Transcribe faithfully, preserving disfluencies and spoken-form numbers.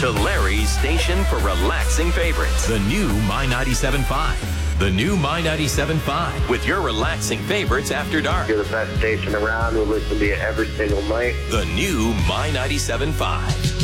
to Larry's station for relaxing favorites. The new My ninety-seven point five. The new My ninety-seven point five with your relaxing favorites after dark. You're the best station around. We listen to you every single night. The new My ninety-seven point five.